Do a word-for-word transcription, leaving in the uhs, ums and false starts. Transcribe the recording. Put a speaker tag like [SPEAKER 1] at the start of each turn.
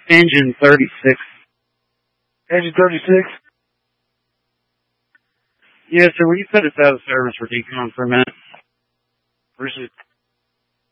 [SPEAKER 1] Engine thirty-six.
[SPEAKER 2] Engine thirty-six?
[SPEAKER 1] Yeah, sir, will you put us out of service for decon for a minute?
[SPEAKER 2] Where's it?